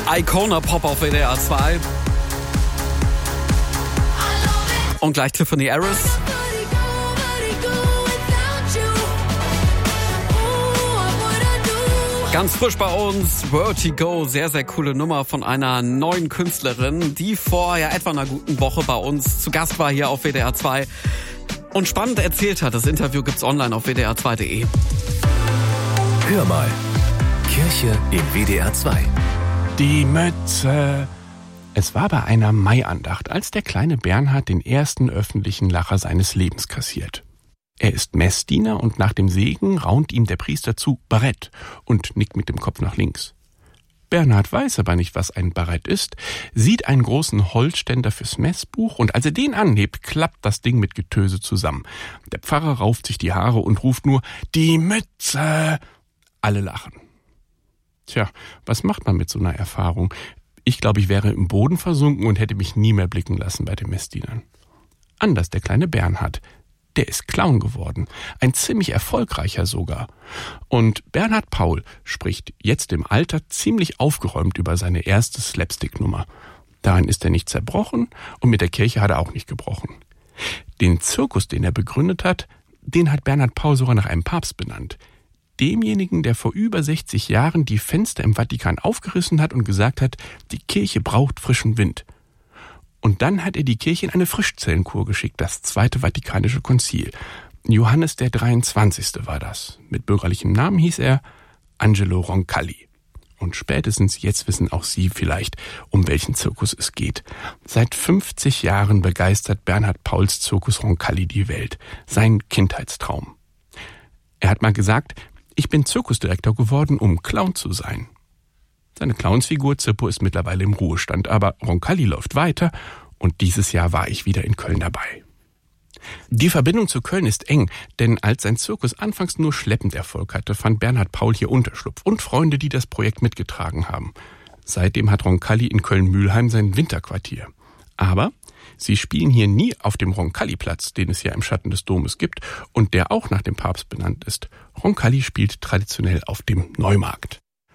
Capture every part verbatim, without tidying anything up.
Icona Pop auf W D R zwei. Und gleich Tiffany Harris. Ganz frisch bei uns, Vertigo, sehr, sehr coole Nummer von einer neuen Künstlerin, die vor ja etwa einer guten Woche bei uns zu Gast war hier auf W D R zwei und spannend erzählt hat. Das Interview gibt's online auf w d r zwei punkt d e. Hör mal, Kirche im W D R zwei. Die Mütze. Es war bei einer Maiandacht, als der kleine Bernhard den ersten öffentlichen Lacher seines Lebens kassiert. Er ist Messdiener und nach dem Segen raunt ihm der Priester zu Barett und nickt mit dem Kopf nach links. Bernhard weiß aber nicht, was ein Barett ist, sieht einen großen Holzständer fürs Messbuch und als er den anhebt, klappt das Ding mit Getöse zusammen. Der Pfarrer rauft sich die Haare und ruft nur, die Mütze! Alle lachen. Tja, was macht man mit so einer Erfahrung? Ich glaube, ich wäre im Boden versunken und hätte mich nie mehr blicken lassen bei den Messdienern. Anders der kleine Bernhard. Der ist Clown geworden. Ein ziemlich erfolgreicher sogar. Und Bernhard Paul spricht jetzt im Alter ziemlich aufgeräumt über seine erste Slapstick-Nummer. Daran ist er nicht zerbrochen und mit der Kirche hat er auch nicht gebrochen. Den Zirkus, den er begründet hat, den hat Bernhard Paul sogar nach einem Papst benannt. Demjenigen, der vor über sechzig Jahren die Fenster im Vatikan aufgerissen hat und gesagt hat, die Kirche braucht frischen Wind. Und dann hat er die Kirche in eine Frischzellenkur geschickt, das Zweite Vatikanische Konzil. Johannes der dreiundzwanzigste war das. Mit bürgerlichem Namen hieß er Angelo Roncalli. Und spätestens jetzt wissen auch Sie vielleicht, um welchen Zirkus es geht. Seit fünfzig Jahren begeistert Bernhard Pauls Zirkus Roncalli die Welt. Sein Kindheitstraum. Er hat mal gesagt, ich bin Zirkusdirektor geworden, um Clown zu sein. Seine Clownsfigur Zippo ist mittlerweile im Ruhestand, aber Roncalli läuft weiter und dieses Jahr war ich wieder in Köln dabei. Die Verbindung zu Köln ist eng, denn als sein Zirkus anfangs nur schleppend Erfolg hatte, fand Bernhard Paul hier Unterschlupf und Freunde, die das Projekt mitgetragen haben. Seitdem hat Roncalli in Köln-Mühlheim sein Winterquartier. Aber sie spielen hier nie auf dem Roncalli-Platz, den es ja im Schatten des Domes gibt und der auch nach dem Papst benannt ist. Roncalli spielt traditionell auf dem Neumarkt.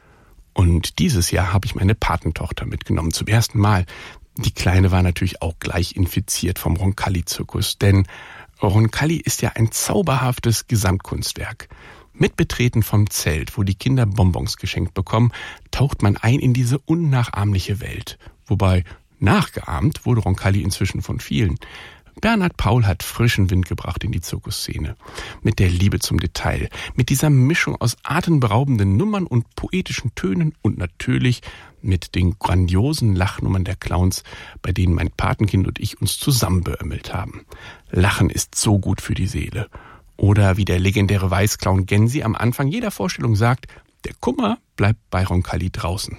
Und dieses Jahr habe ich meine Patentochter mitgenommen, zum ersten Mal. Die Kleine war natürlich auch gleich infiziert vom Roncalli-Zirkus, denn Roncalli ist ja ein zauberhaftes Gesamtkunstwerk. Mit Betreten vom Zelt, wo die Kinder Bonbons geschenkt bekommen, taucht man ein in diese unnachahmliche Welt. Wobei nachgeahmt wurde Roncalli inzwischen von vielen. Bernhard Paul hat frischen Wind gebracht in die Zirkusszene. Mit der Liebe zum Detail, mit dieser Mischung aus atemberaubenden Nummern und poetischen Tönen und natürlich mit den grandiosen Lachnummern der Clowns, bei denen mein Patenkind und ich uns zusammenbeömmelt haben. Lachen ist so gut für die Seele. Oder wie der legendäre Weißclown Gensi am Anfang jeder Vorstellung sagt, der Kummer bleibt bei Roncalli draußen.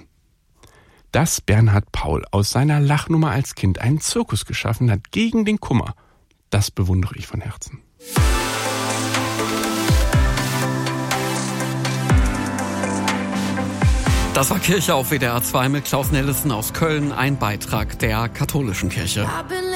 Dass Bernhard Paul aus seiner Lachnummer als Kind einen Zirkus geschaffen hat gegen den Kummer, das bewundere ich von Herzen. Das war Kirche auf W D R zwei mit Klaus Nellison aus Köln, ein Beitrag der katholischen Kirche.